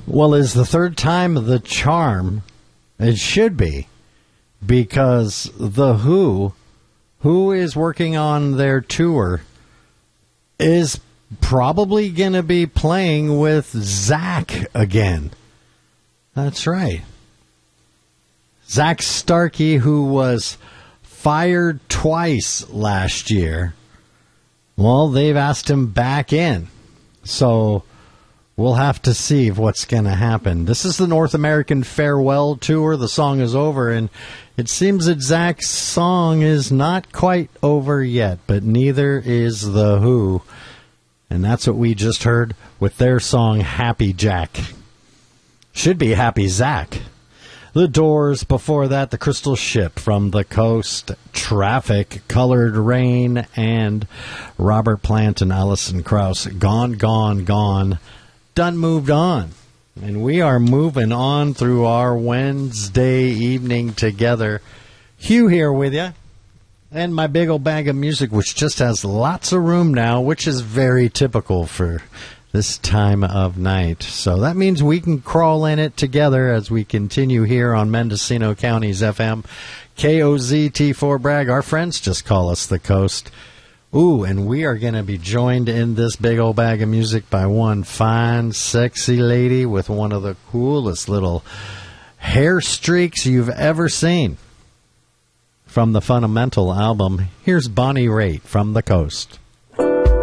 Well, is the third time the charm? It should be, because The Who is working on their tour, is probably going to be playing with Zach again. That's right. Zach Starkey, who was fired twice last year, well, they've asked him back in. So we'll have to see what's going to happen. This is the North American Farewell Tour. The song is over, and it seems that Zach's song is not quite over yet, but neither is The Who. And that's what we just heard with their song, Happy Jack. Should be Happy Zach. The Doors, before that, The Crystal Ship, From the Coast, Traffic, Colored Rain, and Robert Plant and Alison Krauss, Gone, Gone, Gone, Done, Moved On. And we are moving on through our Wednesday evening together. Hugh here with you, and my big old bag of music, which just has lots of room now, which is very typical for this time of night. So that means we can crawl in it together as we continue here on Mendocino County's FM, KOZT4 Bragg. Our friends just call us the Coast. Ooh, and we are going to be joined in this big old bag of music by one fine, sexy lady with one of the coolest little hair streaks you've ever seen. From the Fundamental album, here's Bonnie Raitt, From the Coast.